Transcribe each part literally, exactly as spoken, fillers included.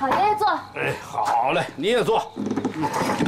好，爷爷坐。 哎，好嘞，你也坐。嗯。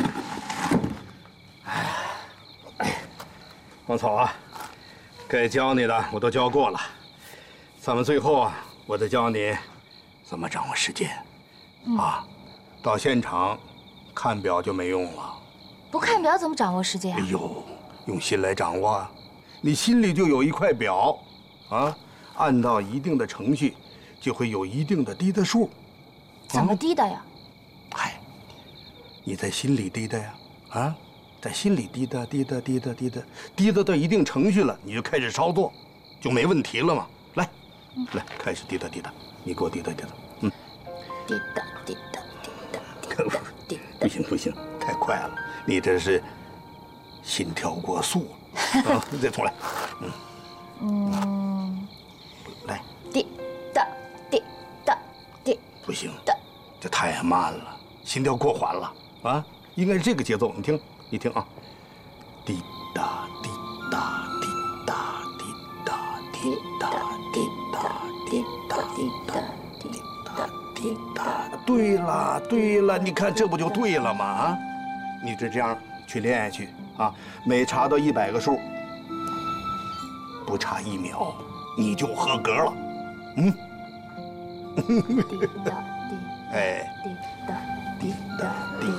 哎，王草啊，该教你的我都教过了，咱们最后啊，我再教你怎么掌握时间。嗯、啊，到现场看表就没用了。 不看表怎么掌握时间啊？ 哎呦，用心来掌握啊！你心里就有一块表，啊，按照一定的程序，就会有一定的滴的数。 怎么滴的呀？ 嗨，你在心里滴的呀，啊，在心里滴的滴的滴的滴的滴的到一定程序了，你就开始操作，就没问题了嘛。来，嗯、来，开始滴答滴答，你给我滴答滴答，嗯， 滴答滴答滴答滴答滴答， 不行不行，太快了，你这是心跳过速了，啊，再重来，嗯嗯，来， 滴答滴答滴， 不行，这太慢了，心跳过缓了啊，应该是这个节奏，你听，你听啊，滴答滴答滴答滴答滴答滴答滴答滴答滴答滴答，对了对了，你看这不就对了吗？啊，你就这样去练下去啊，每查到一百个数，不差一秒，你就合格了，嗯。 滴答滴， 哎， 滴答滴答滴